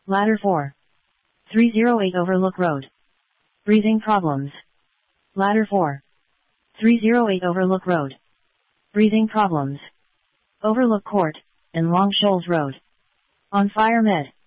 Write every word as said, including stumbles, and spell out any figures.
Ladder four. three oh eight Overlook Road. Breathing problems. Ladder four. three oh eight Overlook Road. Breathing problems. Overlook Court, and Long Shoals Road. On Fire Med.